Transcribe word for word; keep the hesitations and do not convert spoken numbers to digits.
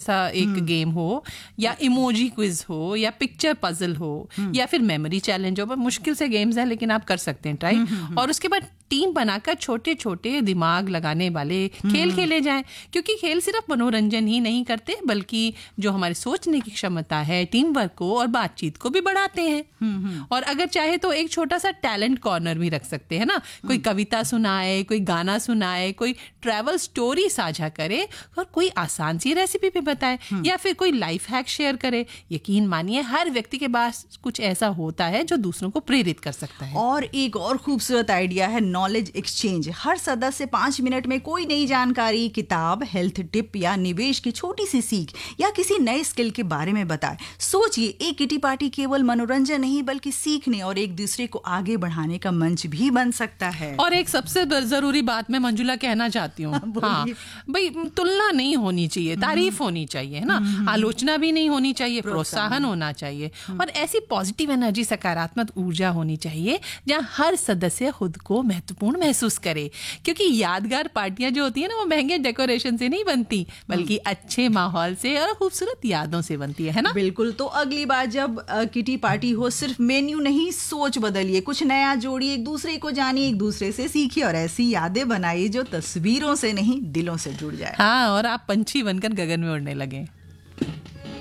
जैसा एक गेम हो, या इमोजी क्विज हो, या पिक्चर पजल हो, या फिर मेमोरी चैलेंज हो। पर मुश्किल से गेम्स हैं लेकिन आप कर सकते हैं ट्राई। और उसके बाद टीम बनाकर छोटे छोटे दिमाग लगाने वाले खेल खेले जाएं, क्योंकि खेल सिर्फ मनोरंजन ही नहीं करते बल्कि जो हमारी सोचने की क्षमता है, टीम वर्क को और बातचीत को भी बढ़ाते हैं। और अगर चाहे तो एक छोटा सा टैलेंट कॉर्नर भी रख सकते हैं ना, कोई कविता सुनाए, कोई गाना सुनाए, कोई ट्रैवल स्टोरी साझा करे, और कोई आसान सी रेसिपी भी बताए, या फिर कोई लाइफ हैक शेयर करे। यकीन मानिए हर व्यक्ति के पास कुछ ऐसा होता है जो दूसरों को प्रेरित कर सकता है। और एक और खूबसूरत आइडिया है नॉलेज एक्सचेंज। हर सदस्य पांच मिनट में कोई नई जानकारी, किताब, हेल्थ टिप या निवेश की छोटी सी सीख या किसी नए स्किल के बारे में बताए। सोचिए, एक किटी पार्टी केवल मनोरंजन नहीं बल्कि सीखने और एक दूसरे को आगे बढ़ाने का मंच भी बन सकता है। और एक सबसे जरूरी बात मैं मंजुला कहना चाहती हूँ, हाँ भाई, तुलना नहीं होनी चाहिए, तारीफ होनी चाहिए, है ना, आलोचना भी नहीं होनी चाहिए, प्रोत्साहन होना चाहिए, और ऐसी पॉजिटिव एनर्जी, सकारात्मक ऊर्जा होनी चाहिए जहाँ हर सदस्य खुद को महत्वपूर्ण महसूस करे। क्योंकि यादगार पार्टियां जो होती है ना, वो महंगे डेकोरेशन से नहीं बनती बल्कि अच्छे माहौल से और खूबसूरत यादों से बनती है, है ना। बिल्कुल। तो अगली बार जब किटी पार्टी हो, सिर्फ मेन्यू नहीं, सोच बदलिए, कुछ नया जोड़िए, एक दूसरे को जानिए, एक दूसरे से सीखिए और ऐसी यादें बनाइए जो तस्वीरों से नहीं दिलों से जुड़ जाए। हाँ, और आप पंछी बनकर गगन में उड़ने लगे।